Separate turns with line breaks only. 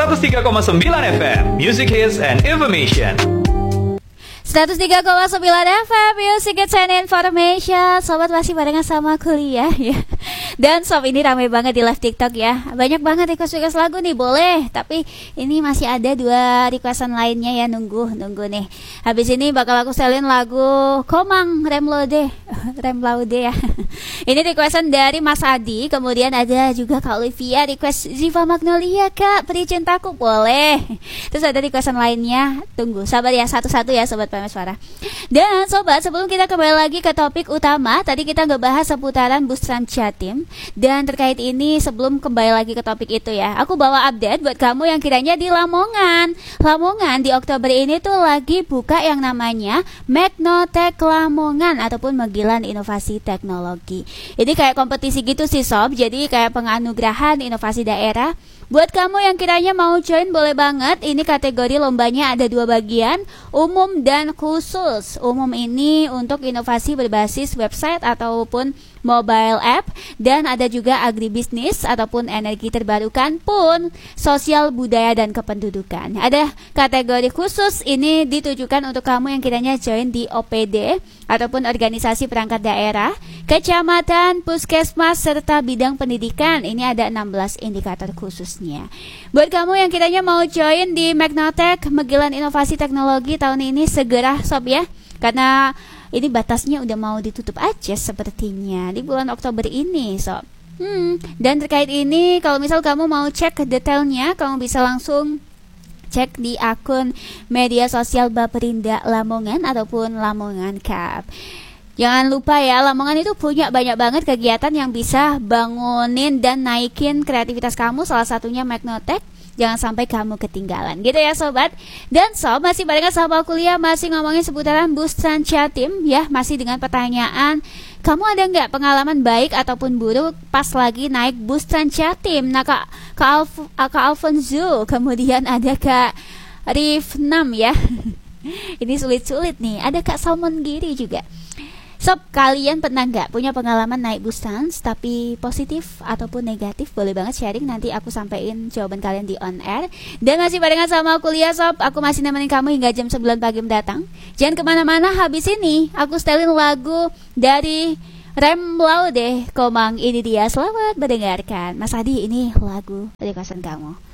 103,9 FM, Music Hits and Information.
103,9 FM Music Hits and Information. Sobat masih barengan sama kuliah ya. Dan sob, ini ramai banget di live TikTok ya. Banyak banget request lagu nih, boleh. Tapi ini masih ada 2 requestan lainnya ya, nunggu nih. Habis ini bakal aku setelin lagu Komang Remlaude ya. Ini requestan dari Mas Adi. Kemudian ada juga Kak Olivia request Ziva Magnolia, Kak Peri Cintaku, boleh. Terus ada requestan lainnya, tunggu sabar ya, satu-satu ya Sobat PMS Suara. Dan sobat, sebelum kita kembali lagi ke topik utama, tadi kita ngebahas seputaran bus Trans Jatim. Dan terkait ini, sebelum kembali lagi ke topik itu ya, aku bawa update buat kamu yang kiranya di Lamongan. Lamongan di Oktober ini tuh lagi buka yang namanya Magnotek Lamongan ataupun Magelan Inovasi Teknologi. Ini kayak kompetisi gitu sih sob, jadi kayak penganugerahan inovasi daerah. Buat kamu yang kiranya mau join, boleh banget. Ini kategori lombanya ada 2 bagian, umum dan khusus. Umum ini untuk inovasi berbasis website ataupun mobile app. Dan ada juga agribisnis ataupun energi terbarukan pun sosial budaya dan kependudukan. Ada kategori khusus, ini ditujukan untuk kamu yang kiranya join di OPD ataupun organisasi perangkat daerah, kecamatan, puskesmas, serta bidang pendidikan. Ini ada 16 indikator khususnya. Buat kamu yang kiranya mau join di Magnotek Magelan Inovasi Teknologi tahun ini, segera sob ya, karena ini batasnya udah mau ditutup aja sepertinya di bulan Oktober ini sob. Dan terkait ini, kalau misal kamu mau cek detailnya, kamu bisa langsung cek di akun media sosial Baperinda Lamongan ataupun Lamongan Cup. Jangan lupa ya, Lamongan itu punya banyak banget kegiatan yang bisa bangunin dan naikin kreativitas kamu, salah satunya Magnotek. Jangan sampai kamu ketinggalan gitu ya sobat. Dan sob, masih barengan sama kuliah, masih ngomongin seputaran bus Trans Jatim ya. Masih dengan pertanyaan, kamu ada nggak pengalaman baik ataupun buruk pas lagi naik bus Trans Jatim? Nah Kak Alfonso, kemudian ada Kak Rifnam ya. Ini sulit-sulit nih. Ada Kak Salmon Giri juga. Sob, kalian pernah nggak punya pengalaman naik bus Trans tapi positif ataupun negatif? Boleh banget sharing, nanti aku sampein jawaban kalian di on air. Dan masih barengan sama kuliah sob, aku masih nemenin kamu hingga jam 9 pagi mendatang. Jangan kemana-mana, habis ini aku setelin lagu dari Remlaude, Komang. Ini dia, selamat mendengarkan. Mas Adi, ini lagu requestan kamu.